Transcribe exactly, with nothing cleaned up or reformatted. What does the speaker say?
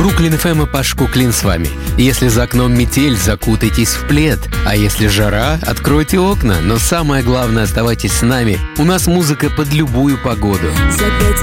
Бруклин эф эм и Паш Куклин с вами. Если за окном метель, закутайтесь в плед. А если жара, откройте окна. Но самое главное, оставайтесь с нами. У нас музыка под любую погоду. За пять